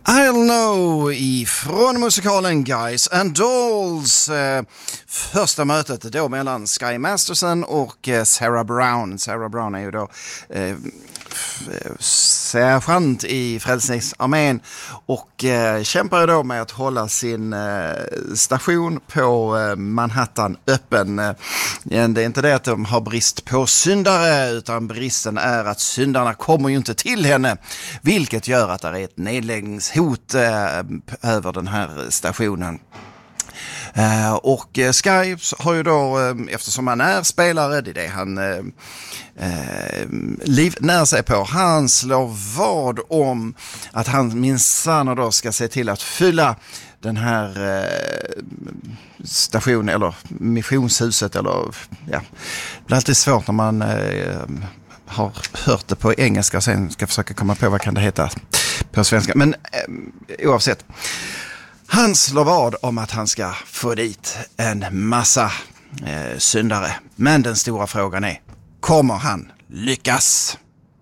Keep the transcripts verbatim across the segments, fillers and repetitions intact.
I'll know ifrån musikalen Guys and Dolls. Eh, första mötet då mellan Sky Masterson och eh, Sarah Brown. Sarah Brown är ju då eh, sergeant i Frälsningsarmén och eh, kämpar då med att hålla sin eh, station på eh, Manhattan öppen. Eh, det är inte det att de har brist på syndare, utan bristen är att syndarna kommer ju inte till henne, vilket gör att det är ett nedläggningshot eh, över den här stationen. Uh, och uh, Sky har ju då, uh, eftersom han är spelare, det är det han uh, uh, livnär sig på, han slår vad om att han minsann då ska se till att fylla den här uh, stationen eller missionshuset eller ja, det blir alltid svårt när man uh, har hört det på engelska och sen ska försöka komma på vad kan det heta på svenska, men uh, oavsett. Han slår vad om att han ska få dit en massa eh, syndare. Men den stora frågan är, kommer han lyckas?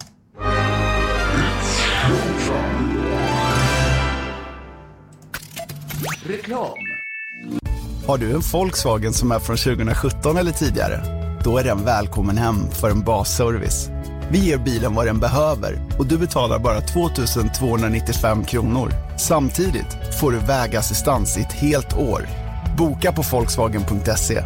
Reklam. Har du en Volkswagen som är från tjugo sjutton eller tidigare? Då är den välkommen hem för en basservice. Vi ger bilen vad den behöver och du betalar bara två tusen tvåhundranittiofem kronor. Samtidigt får du vägassistans i ett helt år. Boka på volkswagen punkt se.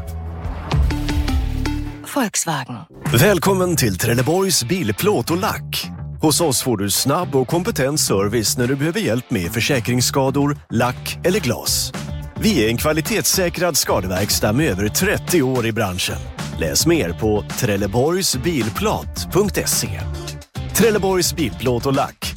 Volkswagen. Välkommen till Trelleborgs bilplåt och lack. Hos oss får du snabb och kompetent service när du behöver hjälp med försäkringsskador, lack eller glas. Vi är en kvalitetssäkrad skadeverkstad med över trettio år i branschen. Läs mer på trelleborgs bilplåt punkt se. Trelleborgs bilplåt och lack.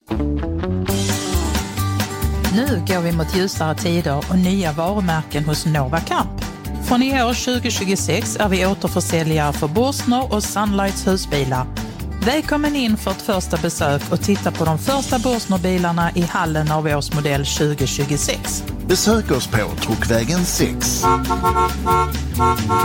Nu går vi mot ljusare tider och nya varumärken hos Nova Camp. Från i år tjugo tjugosex är vi återförsäljare för Bosner och Sunlights husbilar. Välkommen in för ett första besök och titta på de första Bosner-bilarna i hallen av årsmodell tjugo tjugosex. Besök oss på Truckvägen sex.